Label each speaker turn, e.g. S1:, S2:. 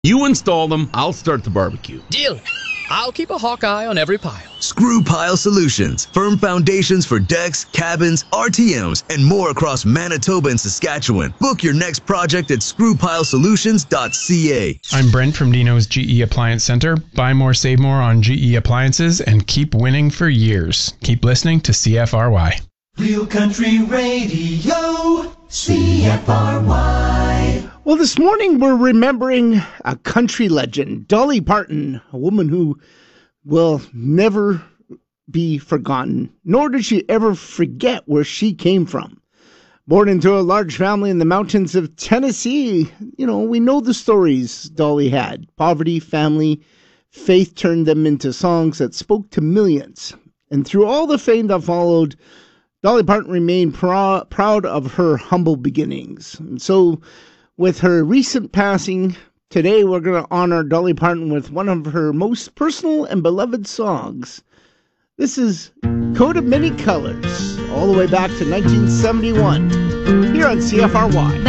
S1: You install them, I'll start the barbecue.
S2: Deal. I'll keep a hawk eye on every pile.
S3: Screw Pile Solutions. Firm foundations for decks, cabins, RTMs, and more across Manitoba and Saskatchewan. Book your next project at screwpilesolutions.ca.
S4: I'm Brent from Dino's GE Appliance Center. Buy more, save more on GE appliances and keep winning for years. Keep listening to CFRY.
S5: Real Country Radio, CFRY.
S6: Well, this morning we're remembering a country legend, Dolly Parton, a woman who will never be forgotten, nor did she ever forget where she came from. Born into a large family in the mountains of Tennessee, we know the stories Dolly had. Poverty, family, faith turned them into songs that spoke to millions. And through all the fame that followed, Dolly Parton remained proud of her humble beginnings. And so, with her recent passing, today we're going to honor Dolly Parton with one of her most personal and beloved songs. This is Coat of Many Colors, all the way back to 1971, here on CFRY.